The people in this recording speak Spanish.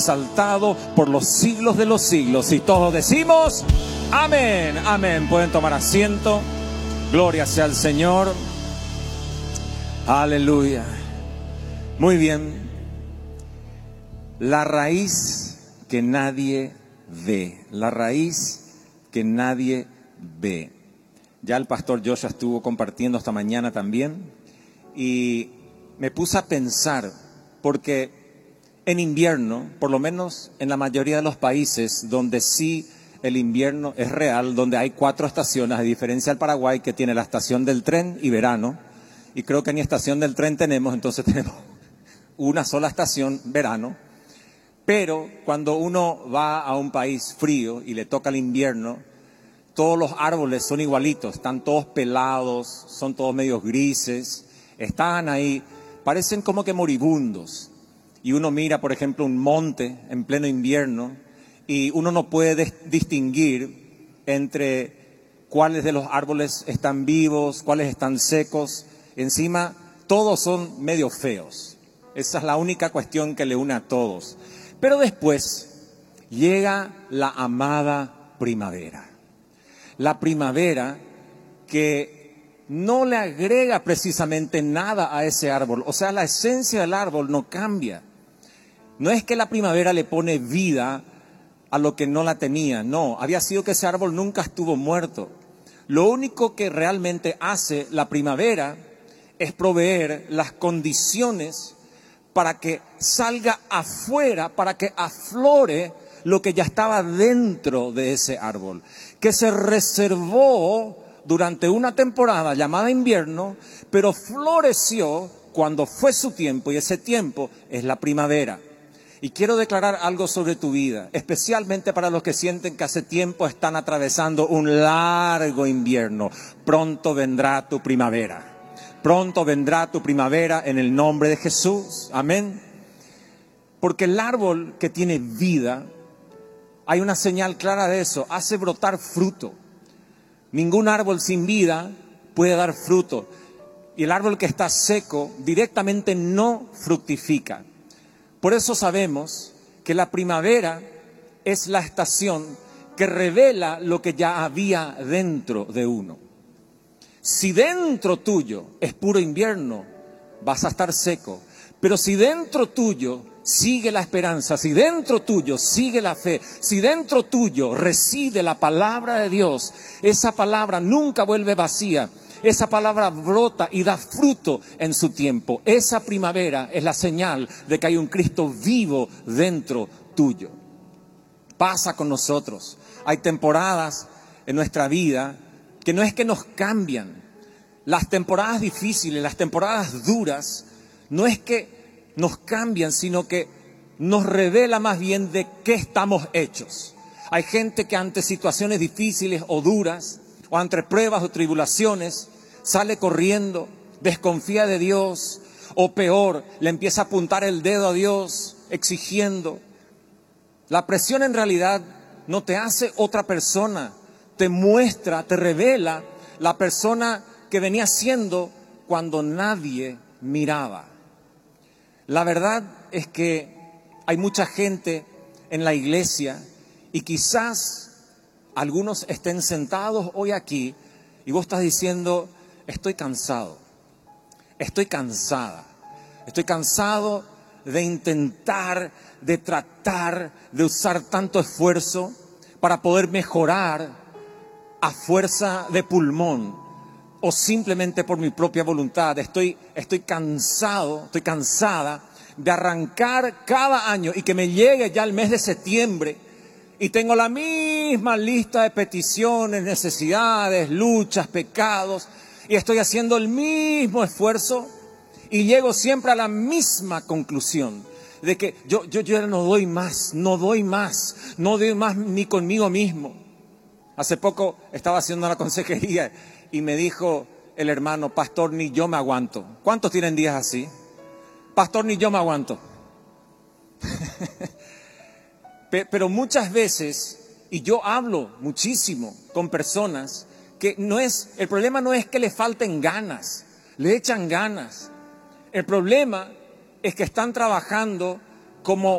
exaltado por los siglos de los siglos. Y todos decimos, amén, amén. Pueden tomar asiento. Gloria sea al Señor. Aleluya. Muy bien. La raíz que nadie ve. La raíz que nadie ve. Ya el pastor Joshua estuvo compartiendo esta mañana también. Y me puse a pensar, porque en invierno, por lo menos en la mayoría de los países donde sí el invierno es real, donde hay 4 estaciones, a diferencia del Paraguay, que tiene la estación del tren y verano, y creo que ni estación del tren tenemos, entonces tenemos una sola estación, verano. Pero cuando uno va a un país frío y le toca el invierno, todos los árboles son igualitos, están todos pelados, son todos medios grises, están ahí, parecen como que moribundos. Y uno mira, por ejemplo, un monte en pleno invierno y uno no puede distinguir entre cuáles de los árboles están vivos, cuáles están secos. Encima, todos son medio feos. Esa es la única cuestión que le une a todos. Pero después llega la amada primavera. La primavera que no le agrega precisamente nada a ese árbol. O sea, la esencia del árbol no cambia. No es que la primavera le pone vida a lo que no la tenía, no, había sido que ese árbol nunca estuvo muerto. Lo único que realmente hace la primavera es proveer las condiciones para que salga afuera, para que aflore lo que ya estaba dentro de ese árbol, que se reservó durante una temporada llamada invierno, pero floreció cuando fue su tiempo, y ese tiempo es la primavera. Y quiero declarar algo sobre tu vida, especialmente para los que sienten que hace tiempo están atravesando un largo invierno. Pronto vendrá tu primavera. Pronto vendrá tu primavera en el nombre de Jesús. Amén. Porque el árbol que tiene vida, hay una señal clara de eso, hace brotar fruto. Ningún árbol sin vida puede dar fruto. Y el árbol que está seco directamente no fructifica. Por eso sabemos que la primavera es la estación que revela lo que ya había dentro de uno. Si dentro tuyo es puro invierno, vas a estar seco. Pero si dentro tuyo sigue la esperanza, si dentro tuyo sigue la fe, si dentro tuyo reside la palabra de Dios, esa palabra nunca vuelve vacía. Esa palabra brota y da fruto en su tiempo. Esa primavera es la señal de que hay un Cristo vivo dentro tuyo. Pasa con nosotros. Hay temporadas en nuestra vida que no es que nos cambian. Las temporadas difíciles, las temporadas duras, no es que nos cambian, sino que nos revela más bien de qué estamos hechos. Hay gente que ante situaciones difíciles o duras, o ante pruebas o tribulaciones, sale corriendo, desconfía de Dios, o peor, le empieza a apuntar el dedo a Dios, exigiendo. La presión en realidad no te hace otra persona, te muestra, te revela la persona que venía siendo cuando nadie miraba. La verdad es que hay mucha gente en la iglesia y quizás algunos estén sentados hoy aquí y vos estás diciendo, estoy cansado, estoy cansada, estoy cansado de intentar, de tratar, de usar tanto esfuerzo para poder mejorar a fuerza de pulmón o simplemente por mi propia voluntad. Estoy cansado, estoy cansada de arrancar cada año y que me llegue ya el mes de septiembre y tengo la misma lista de peticiones, necesidades, luchas, pecados, y estoy haciendo el mismo esfuerzo y llego siempre a la misma conclusión de que yo ya no doy más ni conmigo mismo. Hace poco estaba haciendo la consejería y me dijo el hermano, pastor, ni yo me aguanto. ¿Cuántos tienen días así? Pastor, ni yo me aguanto. Pero muchas veces, y yo hablo muchísimo con personas, que el problema no es que le falten ganas, le echan ganas. El problema es que están trabajando como